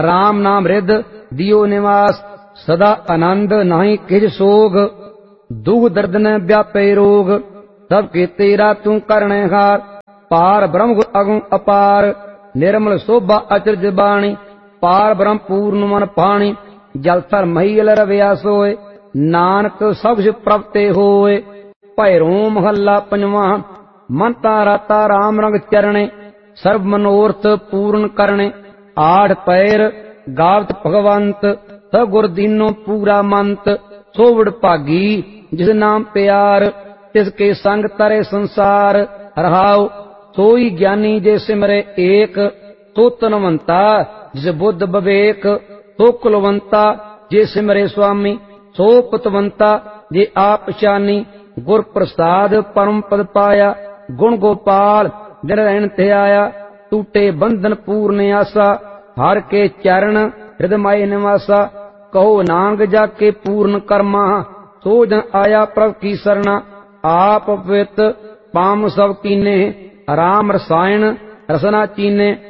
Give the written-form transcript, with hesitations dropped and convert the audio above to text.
राम नाम रिद दियो निवास, सदा आनंद नाही किज सोग, दुख दर्द न व्यापे रोग, सब के तेरा तू करनेहार, पार ब्रह्म गुर अगुं अपार, निर्मल शोभा अचरज बाणी, पार ब्रह्म पूर्ण मन पाणी, जल थर महील रविया सोए, नानक सब प्रपते होए। भैरो महला पंजवा, मनता राता राम रंग चरणे, सर्व मनोरथ पूर्ण करने, आठ पैर गावत भगवंत, सब गुर दीनो पूरा मंत, सोवड़ भागी जिस नाम प्यार, तिसके संग तरे संसार, रहाओ सोई ज्ञानी जे सिमरे एक, सो तनवंता जिस बुद्ध विवेक, सो कुलवंता जे सिमरे स्वामी, सो पतवंता जे आप शानी, गुर प्रसाद परम पद पाया, गुण गोपाल दिन रहन ते आया, टूटे बंधन पूर्ण आसा, हर के चरण हृदय निवासा, कहो नांग जाके पूर्ण कर्मा, सो जन आया प्रभ की सरना, आप पवित पाम सब कीने, राम रसायन रसना चीने,